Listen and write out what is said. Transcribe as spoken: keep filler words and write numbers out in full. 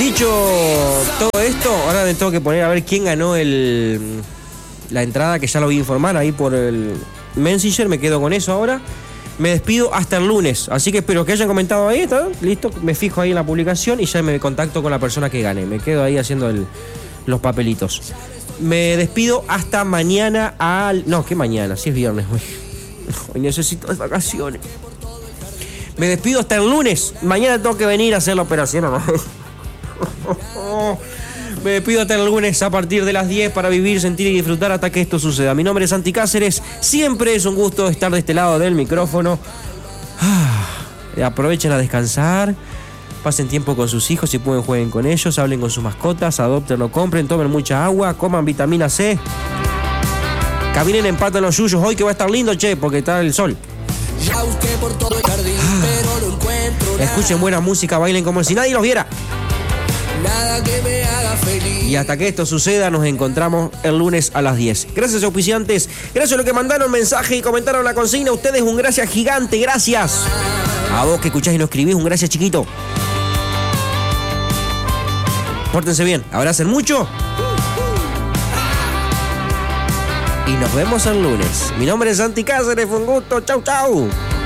Dicho todo esto, ahora me tengo que poner a ver quién ganó el la entrada, que ya lo voy a informar ahí por el Messenger. Me quedo con eso ahora. Me despido hasta el lunes, así que espero que hayan comentado ahí, ¿está? Listo, me fijo ahí en la publicación y ya me contacto con la persona que gane. Me quedo ahí haciendo el, los papelitos. Me despido hasta mañana al... No, ¿qué mañana? Si es viernes hoy. Hoy necesito las vacaciones. Me despido hasta el lunes. Mañana tengo que venir a hacer la operación, ¿o no? Me despido hasta el lunes a partir de las diez para vivir, sentir y disfrutar hasta que esto suceda. Mi nombre es Santi Cáceres. Siempre es un gusto estar de este lado del micrófono. Ah, aprovechen a descansar. Pasen tiempo con sus hijos, si pueden jueguen con ellos. Hablen con sus mascotas, adopten o compren. Tomen mucha agua, coman vitamina C. Caminen en pata en los yuyos hoy, que va a estar lindo, che, porque está el sol. Ya busqué por todo el jardín, ah. pero no encuentro nada. Escuchen buena música, bailen como si nadie los viera. Nada que me haga feliz. Y hasta que esto suceda, nos encontramos el lunes a las diez. Gracias, auspiciantes. Gracias a los que mandaron mensaje y comentaron la consigna. A ustedes un gracias gigante, gracias. A vos que escuchás y no escribís, un gracias chiquito. Pórtense bien, abracen mucho. Y nos vemos el lunes. Mi nombre es Santi Cáceres, fue un gusto. Chau, chau.